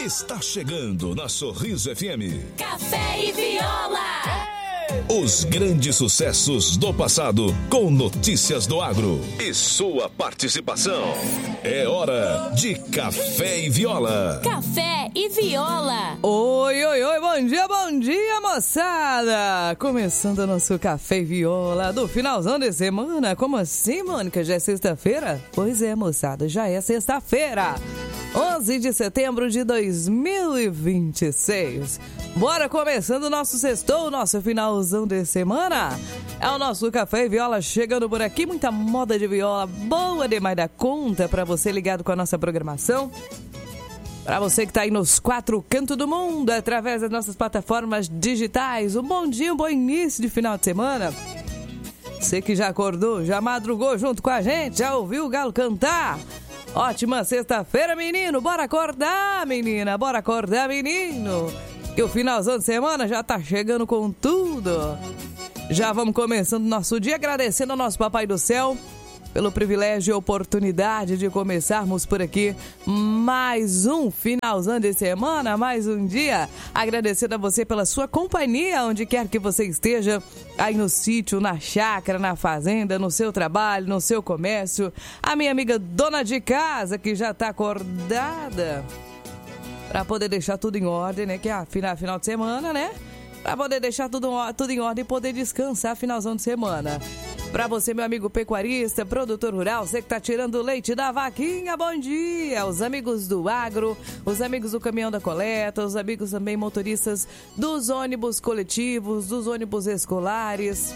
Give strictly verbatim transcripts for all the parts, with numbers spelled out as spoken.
Está chegando na Sorriso F M. Café e Viola. Os grandes sucessos do passado com notícias do agro e sua participação. É hora de Café e Viola. Café e Viola. Oi, oi, oi, bom dia, bom dia, moçada. Começando o nosso Café e Viola do finalzão de semana. Como assim, Mônica? Já é sexta-feira? Pois é, moçada, já é sexta-feira. onze de setembro de dois mil e vinte e seis. Bora começando o nosso sextou, o nosso finalzão de semana. É o nosso Café e Viola chegando por aqui. Muita moda de viola, boa demais da conta pra você ligado com a nossa programação. Pra você que tá aí nos quatro cantos do mundo, através das nossas plataformas digitais. Um bom dia, um bom início de final de semana. Você que já acordou, já madrugou junto com a gente, já ouviu o galo cantar. Ótima sexta-feira, menino. Bora acordar, menina. Bora acordar, menino. Que o finalzão de semana já tá chegando com tudo. Já vamos começando o nosso dia agradecendo ao nosso Papai do Céu pelo privilégio e oportunidade de começarmos por aqui mais um finalzão de semana, mais um dia. Agradecendo a você pela sua companhia, onde quer que você esteja, aí no sítio, na chácara, na fazenda, no seu trabalho, no seu comércio. A minha amiga dona de casa, que já tá acordada, para poder deixar tudo em ordem, né? Que é final, final de semana, né? Para poder deixar tudo, tudo em ordem e poder descansar finalzão de semana. Para você, meu amigo pecuarista, produtor rural, você que tá tirando o leite da vaquinha, bom dia! Os amigos do agro, os amigos do caminhão da coleta, os amigos também motoristas dos ônibus coletivos, dos ônibus escolares.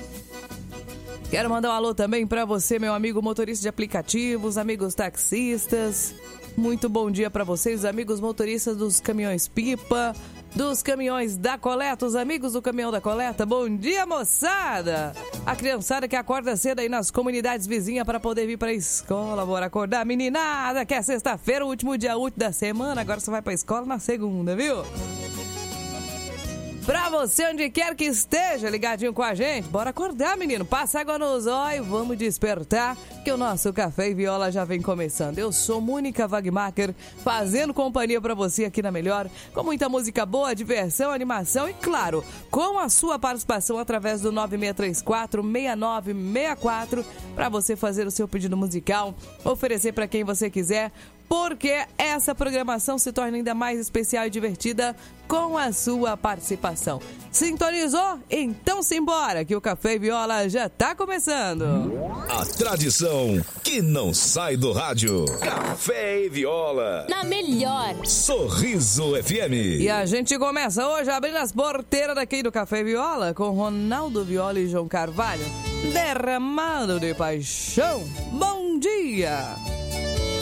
Quero mandar um alô também para você, meu amigo motorista de aplicativos, amigos taxistas. Muito bom dia para vocês, amigos motoristas dos caminhões pipa, dos caminhões da coleta, os amigos do caminhão da coleta. Bom dia, moçada! A criançada que acorda cedo aí nas comunidades vizinhas para poder vir para a escola. Bora acordar, meninada, que é sexta-feira, o último dia útil da semana. Agora você vai para a escola na segunda, viu? Pra você, onde quer que esteja, ligadinho com a gente, bora acordar, menino. Passa água nos olhos, vamos despertar, que o nosso Café e Viola já vem começando. Eu sou Mônica Wagmacher, fazendo companhia pra você aqui na Melhor, com muita música boa, diversão, animação e, claro, com a sua participação através do nove seis três quatro, seis nove seis quatro, pra você fazer o seu pedido musical, oferecer pra quem você quiser, porque essa programação se torna ainda mais especial e divertida com a sua participação. Sintonizou? Então simbora, que o Café e Viola já tá começando. A tradição que não sai do rádio. Café e Viola. Na Melhor. Sorriso F M. E a gente começa hoje abrindo as porteiras daqui do Café e Viola com Ronaldo Viola e João Carvalho. Derramado de paixão. Bom dia!